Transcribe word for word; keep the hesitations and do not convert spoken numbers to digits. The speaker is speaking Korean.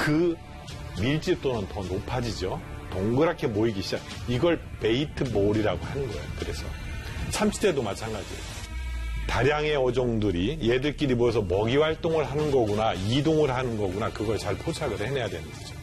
그 밀집도는 더 높아지죠. 동그랗게 모이기 시작. 이걸 베이트 몰이라고 하는 거예요. 그래서 참치대도 마찬가지예요. 다량의 어종들이 얘들끼리 모여서 먹이 활동을 하는 거구나, 이동을 하는 거구나, 그걸 잘 포착을 해내야 되는 거죠.